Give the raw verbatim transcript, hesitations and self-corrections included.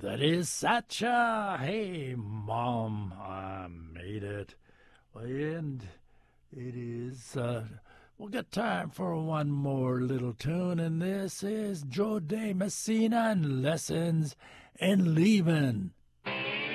That is Satcha. Hey, Mom, I made it. And it is, uh, we'll get time for one more little tune, and this is Joe De Messina and Lessons in Leaving.